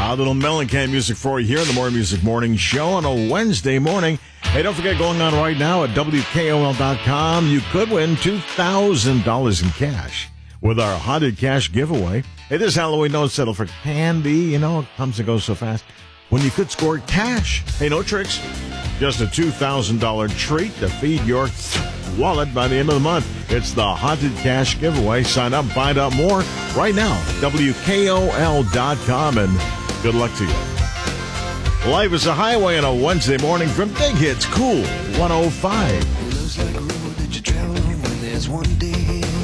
A little Mellencamp music for you here in the More Music Morning Show on a Wednesday morning. Hey, don't forget, going on right now at WKOL.com, you could win $2,000 in cash with our Haunted Cash giveaway. Hey, this Halloween, don't settle for candy. You know, it comes and goes so fast. When you could score cash. Hey, no tricks. Just a $2,000 treat to feed your wallet by the end of the month. It's the Haunted Cash giveaway. Sign up and find out more right now. WKOL.com, and good luck to you. Life is a highway on a Wednesday morning from Big Hits Cool 105. Looks like a road that you travel on when there's one day